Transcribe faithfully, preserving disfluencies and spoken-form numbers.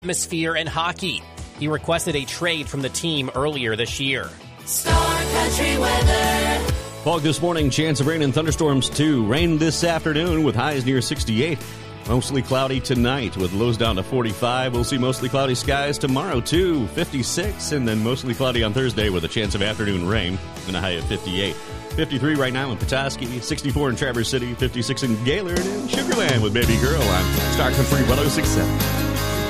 atmosphere in hockey. He requested a trade from the team earlier this year. Star Country weather. Fog this morning, chance of rain and thunderstorms too. Rain this afternoon with highs near sixty-eight. Mostly cloudy tonight with lows down to forty-five. We'll see mostly cloudy skies tomorrow too, fifty-six, and then mostly cloudy on Thursday with a chance of afternoon rain and a high of fifty-eight. fifty-three right now in Petoskey, sixty-four in Traverse City, fifty-six in Gaylord, and Sugarland with Baby Girl on Star Country one oh six point seven.